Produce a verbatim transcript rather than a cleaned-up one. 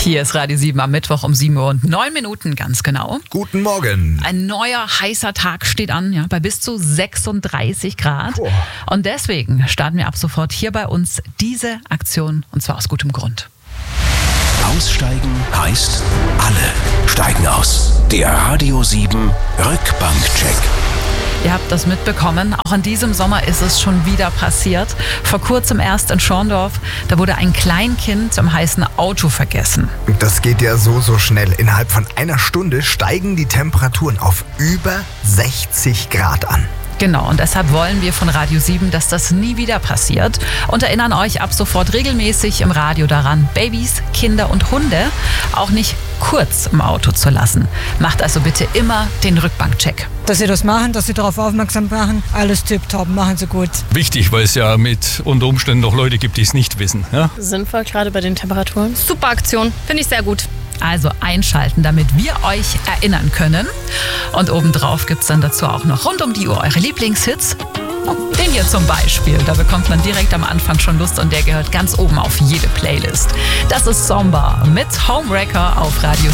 Hier ist Radio sieben am Mittwoch um sieben Uhr und neun Minuten, ganz genau. Guten Morgen. Ein neuer heißer Tag steht an, ja, bei bis zu sechsunddreißig Grad. Boah. Und deswegen starten wir ab sofort hier bei uns diese Aktion, und zwar aus gutem Grund. Aussteigen heißt, alle steigen aus. Der Radio sieben Rückbankcheck. Ihr habt das mitbekommen, auch in diesem Sommer ist es schon wieder passiert. Vor kurzem erst in Schorndorf, da wurde ein Kleinkind im heißen Auto vergessen. Das geht ja so, so schnell. Innerhalb von einer Stunde steigen die Temperaturen auf über sechzig Grad an. Genau, und deshalb wollen wir von Radio sieben, dass das nie wieder passiert und erinnern euch ab sofort regelmäßig im Radio daran, Babys, Kinder und Hunde auch nicht kurz im Auto zu lassen. Macht also bitte immer den Rückbankcheck. Dass sie das machen, dass sie darauf aufmerksam machen, alles tipptopp, machen sie gut. Wichtig, weil es ja mit unter Umständen noch Leute gibt, die es nicht wissen. Ja? Sinnvoll, gerade bei den Temperaturen. Super Aktion, finde ich sehr gut. Also einschalten, damit wir euch erinnern können. Und obendrauf gibt es dann dazu auch noch rund um die Uhr eure Lieblingshits. Den hier zum Beispiel, da bekommt man direkt am Anfang schon Lust und der gehört ganz oben auf jede Playlist. Das ist Somba mit Homewrecker auf Radio